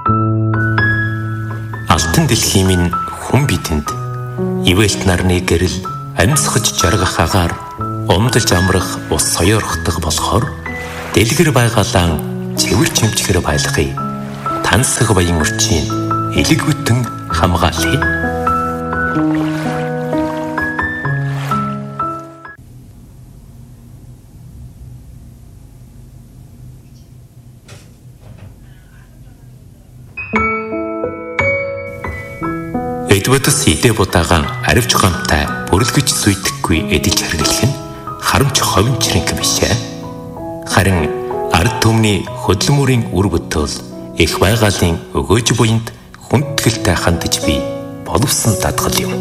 Алтан дэлхийн минь хүн бидэнд ивэлт нарны гэрэл амьсгаж жаргах агаар умдалж амрах ус соёорхдог болохоор дэлгэр байгалаан цэвэр чимчгэр байлгая. Тансаг баян өрчийн элэг бүтэн хамгаалъя. Эдвэдэс идэ будагаан аривч гамтай бүрлгэж суйдаггүй эдэлж хэрглэх нь харамч ховинчрэнх бишээ. Харин ард түмний хөдөлмөрийн үр бүтөөл их байгалийн өгөөж буйнд хүндгэлтэй хандаж би боловсон дадгал юм.